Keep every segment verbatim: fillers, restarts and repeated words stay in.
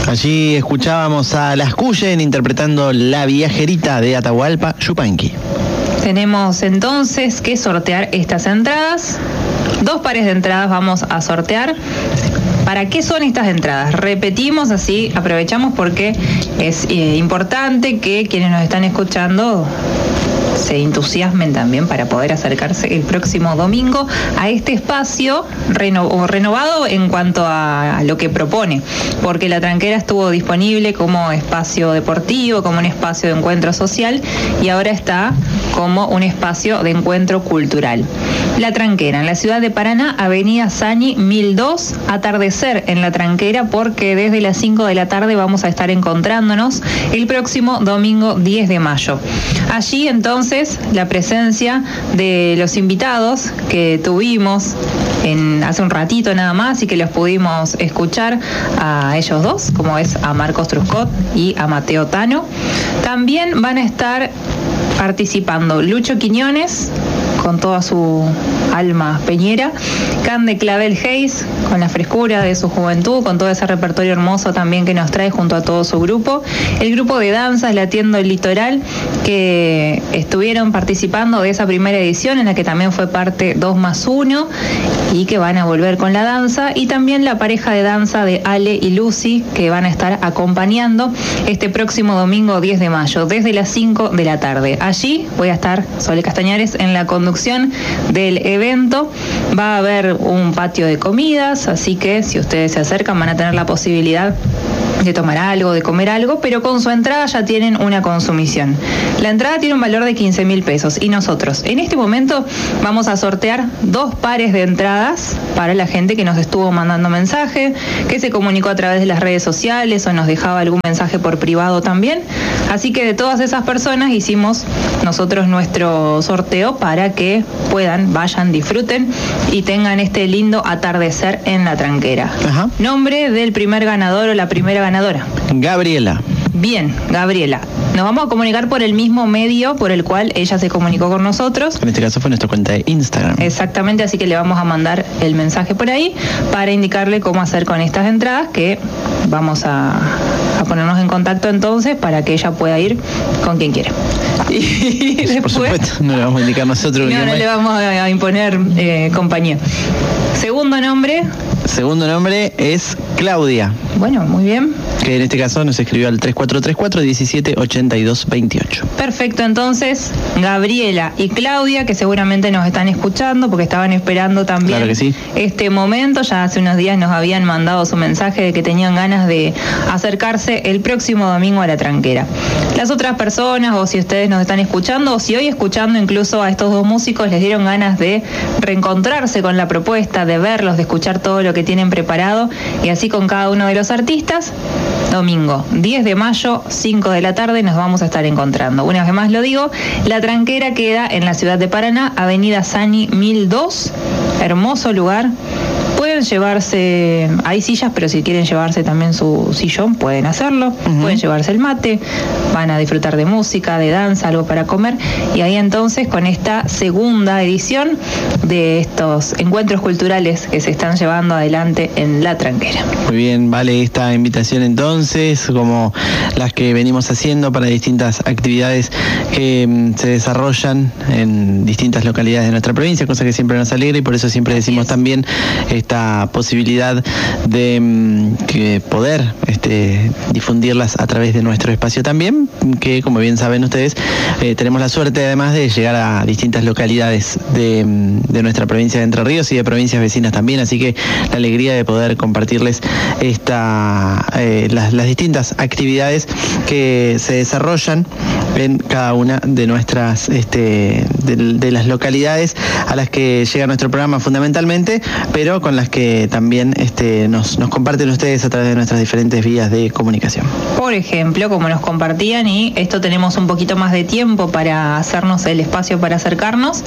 Allí escuchábamos a Las Cuyen interpretando La Viajerita de Atahualpa Yupanqui. Tenemos entonces que sortear estas entradas. Dos pares de entradas vamos a sortear. ¿Para qué son estas entradas? Repetimos, así aprovechamos porque es eh, importante que quienes nos están escuchando se entusiasmen también para poder acercarse el próximo domingo a este espacio reno- renovado en cuanto a, a lo que propone, porque La Tranquera estuvo disponible como espacio deportivo, como un espacio de encuentro social y ahora está como un espacio de encuentro cultural. La Tranquera, en la ciudad de Paraná, Avenida Sañi mil dos, atardecer en La Tranquera, porque desde las cinco de la tarde vamos a estar encontrándonos el próximo domingo diez de mayo. Allí entonces la presencia de los invitados que tuvimos en, hace un ratito nada más y que los pudimos escuchar a ellos dos, como es a Marcos Truscott y a Mateo Tano. También van a estar participando Lucho Quiñones, con toda su alma peñera, Cande Clavel Hayes, con la frescura de su juventud, con todo ese repertorio hermoso también que nos trae junto a todo su grupo, el grupo de danzas Latiendo el Litoral, que estuvieron participando de esa primera edición en la que también fue parte dos más uno y que van a volver con la danza, y también la pareja de danza de Ale y Lucy, que van a estar acompañando este próximo domingo diez de mayo desde las cinco de la tarde. Allí voy a estar, Sole Castañares, en la conducción del evento. Va a haber un patio de comidas, así que si ustedes se acercan van a tener la posibilidad de tomar algo, de comer algo, pero con su entrada ya tienen una consumición. La entrada tiene un valor de quince mil pesos y nosotros en este momento vamos a sortear dos pares de entradas para la gente que nos estuvo mandando mensaje, que se comunicó a través de las redes sociales o nos dejaba algún mensaje por privado también. Así que de todas esas personas hicimos nosotros nuestro sorteo para que puedan, vayan, disfruten y tengan este lindo atardecer en La Tranquera. Ajá. Nombre del primer ganador o la primera ganadora. Gabriela. Bien, Gabriela. Nos vamos a comunicar por el mismo medio por el cual ella se comunicó con nosotros. En este caso fue nuestra cuenta de Instagram. Exactamente, así que le vamos a mandar el mensaje por ahí para indicarle cómo hacer con estas entradas, que vamos a, a ponernos en contacto entonces para que ella pueda ir con quien quiera. Y después, por supuesto, no le vamos a indicar nosotros. No, no le vamos a imponer eh, compañía. Segundo nombre. Segundo nombre es Claudia. Bueno, muy bien. Que en este caso nos escribió al tres cuatro tres cuatro, diecisiete, ochenta y dos, veintiocho. Perfecto, entonces Gabriela y Claudia, que seguramente nos están escuchando porque estaban esperando también claro que sí. este momento. Ya hace unos días nos habían mandado su mensaje de que tenían ganas de acercarse el próximo domingo a La Tranquera. Las otras personas, o si ustedes nos están escuchando, o si hoy escuchando incluso a estos dos músicos les dieron ganas de reencontrarse con la propuesta, de verlos, de escuchar todo lo que tienen preparado, y así con cada uno de los artistas, domingo diez de mayo, cinco de la tarde, nos vamos a estar encontrando. Una vez más lo digo, La Tranquera queda en la ciudad de Paraná, Avenida Sañi mil dos, hermoso lugar. Pueden llevarse, hay sillas, pero si quieren llevarse también su sillón, pueden hacerlo. Uh-huh. Pueden llevarse el mate, van a disfrutar de música, de danza, algo para comer. Y ahí entonces, con esta segunda edición de estos encuentros culturales que se están llevando adelante en La Tranquera. Muy bien, vale esta invitación entonces, como las que venimos haciendo para distintas actividades que mm, se desarrollan en distintas localidades de nuestra provincia, cosa que siempre nos alegra, y por eso siempre decimos también esta posibilidad de mm, que poder este, difundirlas a través de nuestro espacio también, que como bien saben ustedes, eh, tenemos la suerte además de llegar a distintas localidades de, de nuestra provincia de Entre Ríos y de provincias vecinas también, así que la alegría de poder compartirles esta, eh, las, las distintas actividades que se desarrollan en cada una de nuestras este, de, de las localidades a las que llega nuestro programa fundamentalmente, pero con las que también este, nos, nos comparten ustedes a través de nuestras diferentes vías de comunicación. Por ejemplo, como nos compartían, y esto tenemos un poquito más de tiempo para hacernos el espacio para acercarnos,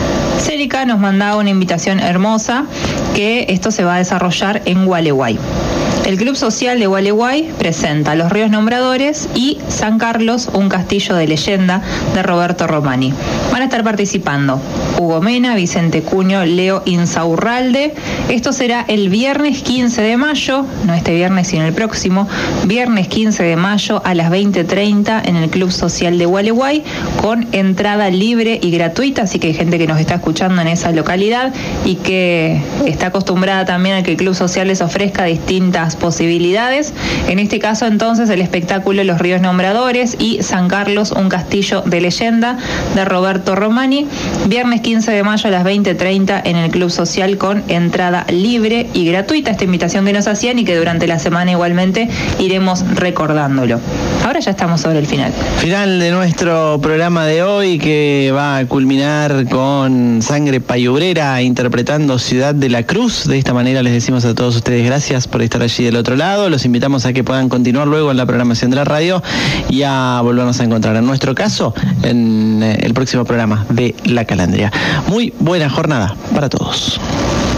Cérica nos mandaba una invitación hermosa, que esto se va a desarrollar en Gualeguay. El Club Social de Gualeguay presenta Los Ríos Nombradores y San Carlos, un castillo de leyenda de Roberto Romani. Van a estar participando Hugo Mena, Vicente Cuño, Leo Insaurralde. Esto será el viernes quince de mayo, no este viernes sino el próximo, viernes quince de mayo a las veinte treinta en el Club Social de Gualeguay, con entrada libre y gratuita, así que hay gente que nos está escuchando en esa localidad y que está acostumbrada también a que el Club Social les ofrezca distintas posibilidades. En este caso entonces el espectáculo Los Ríos Nombradores y San Carlos, un castillo de leyenda de Roberto Romani, viernes quince de mayo a las veinte treinta en el Club Social con entrada libre y gratuita, esta invitación que nos hacían y que durante la semana igualmente iremos recordándolo. Ahora ya estamos sobre el final. Final de nuestro programa de hoy, que va a culminar con Sangre Payubrera interpretando Ciudad de la Cruz. De esta manera les decimos a todos ustedes gracias por estar allí del otro lado. Los invitamos a que puedan continuar luego en la programación de la radio y a volvernos a encontrar, en nuestro caso, en el próximo programa de La Calandria. Muy buena jornada para todos.